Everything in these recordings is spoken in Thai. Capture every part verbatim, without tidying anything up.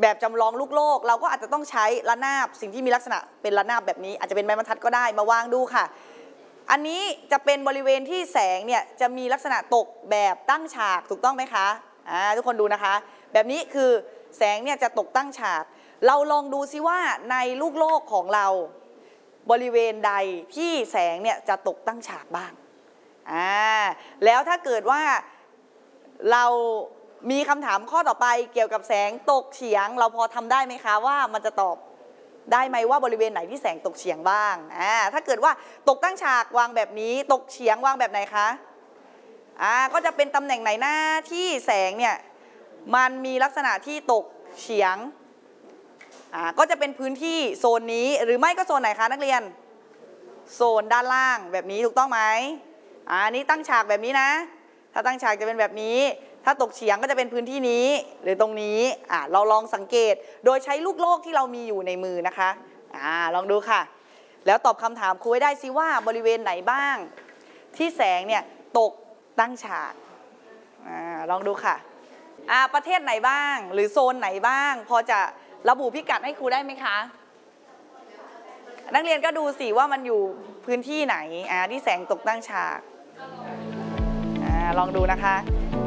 แบบจำลองลูกโลกเราก็อาจจะต้องใช้ระนาบสิ่งที่มีลักษณะเป็นระนาบแบบนี้อาจจะเป็นไม้บรรทัดก็ได้มาวางดูค่ะอันนี้จะเป็นบริเวณที่แสงเนี่ยจะมีลักษณะตกแบบตั้งฉากถูกต้องไหมคะอ่าทุกคนดูนะคะแบบนี้คือแสงเนี่ยจะตกตั้งฉากเราลองดูซิว่าในลูกโลกของเราบริเวณใดที่แสงเนี่ยจะตกตั้งฉากบ้างอ่าแล้วถ้าเกิดว่าเรามีคำถามข้อต่อไปเกี่ยวกับแสงตกเฉียงเราพอทำได้ไหมคะว่ามันจะตอบได้ไหมว่าบริเวณไหนที่แสงตกเฉียงบ้างอ่าถ้าเกิดว่าตกตั้งฉากวางแบบนี้ตกเฉียงวางแบบไหนคะอ่าก็จะเป็นตำแหน่งไหนหน้าที่แสงเนี่ยมันมีลักษณะที่ตกเฉียงอ่าก็จะเป็นพื้นที่โซนนี้หรือไม่ก็โซนไหนคะนักเรียนโซนด้านล่างแบบนี้ถูกต้องไหมอ่านี้ตั้งฉากแบบนี้นะถ้าตั้งฉากจะเป็นแบบนี้ถ้าตกเฉียงก็จะเป็นพื้นที่นี้หรือตรงนี้อ่าเราลองสังเกตโดยใช้ลูกโลกที่เรามีอยู่ในมือนะคะอ่าลองดูค่ะแล้วตอบคำถามครูให้ได้ซิว่าบริเวณไหนบ้างที่แสงเนี่ยตกตั้งฉากอ่าลองดูค่ะอ่าประเทศไหนบ้างหรือโซนไหนบ้างพอจะระบุพิกัดให้ครูได้ไหมคะนักเรียนก็ดูสิว่ามันอยู่พื้นที่ไหนอ่าที่แสงตกตั้งฉากอ่าลองดูนะคะ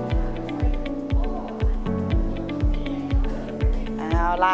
เอาละ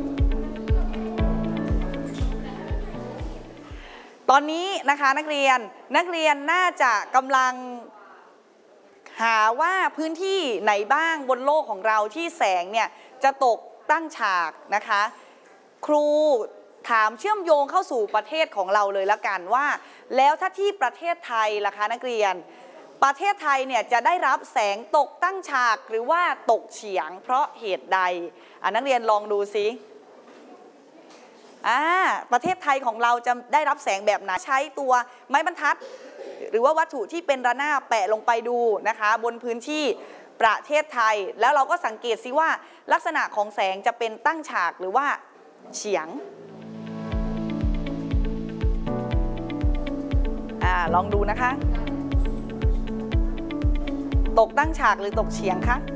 ตอนนี้นะคะนักเรียนนักเรียนน่าจะกำลังหาว่าพื้นที่ไหนบ้างบนโลกของเราที่แสงเนี่ยจะตกตั้งฉากนะคะครูถามเชื่อมโยงเข้าสู่ประเทศของเราเลยละกันว่าแล้วถ้าที่ประเทศไทยล่ะคะนักเรียนประเทศไทยเนี่ยจะได้รับแสงตกตั้งฉากหรือว่าตกเฉียงเพราะเหตุใดอ่ะนักเรียนลองดูสิอ่าประเทศไทยของเราจะได้รับแสงแบบไหนใช้ตัวไม้บรรทัดหรือว่าวัตถุที่เป็นระนาบแปะลงไปดูนะคะบนพื้นที่ประเทศไทยแล้วเราก็สังเกตซิว่าลักษณะของแสงจะเป็นตั้งฉากหรือว่าเฉียงอ่าลองดูนะคะตกตั้งฉากหรือตกเฉียงคะ